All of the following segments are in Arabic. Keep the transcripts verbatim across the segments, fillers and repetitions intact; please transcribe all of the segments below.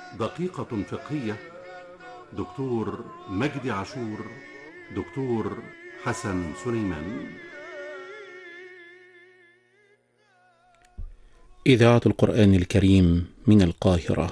دقيقة فقهية. دكتور مجدي عاشور، دكتور حسن سليمان. إذاعة القرآن الكريم من القاهرة.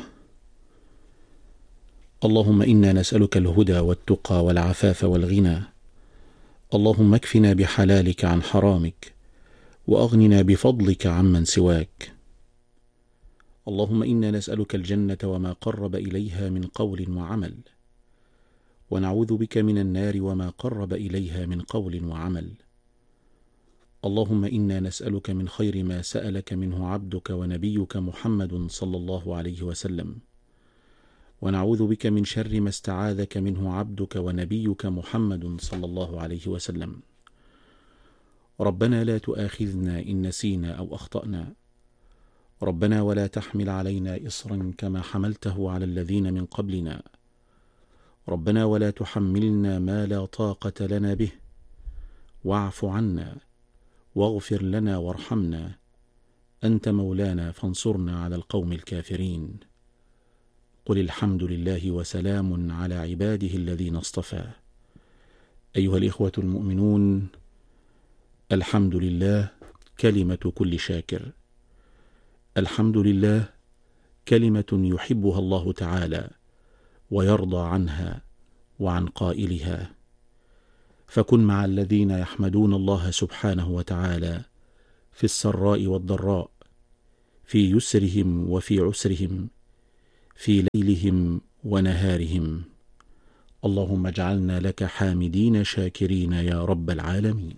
اللهم إنا نسألك الهدى والتقى والعفاف والغنى. اللهم اكفنا بحلالك عن حرامك، وأغننا بفضلك عمن سواك. اللهم إنا نسألك الجنة وما قرب إليها من قول وعمل، ونعوذ بك من النار وما قرب إليها من قول وعمل. اللهم إنا نسألك من خير ما سألك منه عبدك ونبيك محمد صلى الله عليه وسلم، ونعوذ بك من شر ما استعاذك منه عبدك ونبيك محمد صلى الله عليه وسلم. ربنا لا تؤاخذنا إن نسينا أو أخطأنا. ربنا ولا تحمل علينا إصرا كما حملته على الذين من قبلنا. ربنا ولا تحملنا ما لا طاقة لنا به. واعف عنا واغفر لنا وارحمنا، أنت مولانا فانصرنا على القوم الكافرين. قل الحمد لله وسلام على عباده الذين اصطفى. أيها الإخوة المؤمنون، الحمد لله كلمة كل شاكر. الحمد لله كلمة يحبها الله تعالى ويرضى عنها وعن قائلها. فكن مع الذين يحمدون الله سبحانه وتعالى في السراء والضراء، في يسرهم وفي عسرهم، في ليلهم ونهارهم. اللهم اجعلنا لك حامدين شاكرين يا رب العالمين.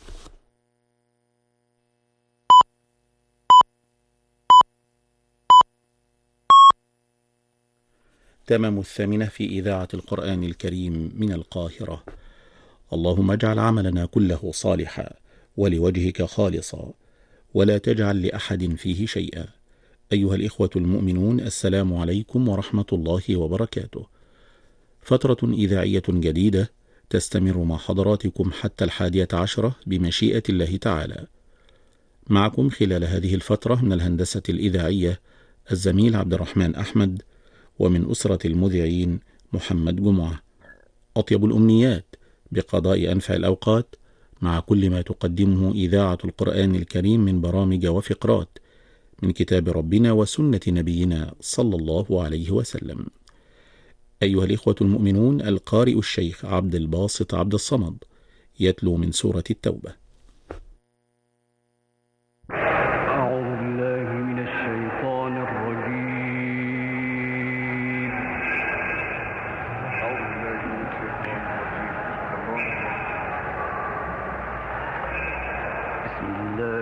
تمام الثامنة في إذاعة القرآن الكريم من القاهرة. اللهم اجعل عملنا كله صالحا ولوجهك خالصا، ولا تجعل لأحد فيه شيئا. أيها الإخوة المؤمنون، السلام عليكم ورحمة الله وبركاته. فترة إذاعية جديدة تستمر مع حضراتكم حتى الحادية عشرة بمشيئة الله تعالى. معكم خلال هذه الفترة من الهندسة الإذاعية الزميل عبد الرحمن أحمد، ومن أسرة المذيعين محمد جمعة. أطيب الأمنيات بقضاء أنفع الأوقات مع كل ما تقدمه إذاعة القرآن الكريم من برامج وفقرات من كتاب ربنا وسنة نبينا صلى الله عليه وسلم. أيها الإخوة المؤمنون، القارئ الشيخ عبد الباسط عبد الصمد يتلو من سورة التوبة. أعوذ بالله من الشيطان الرجيم. أعوذ بالله من الشيطان الرجيم. بسم الله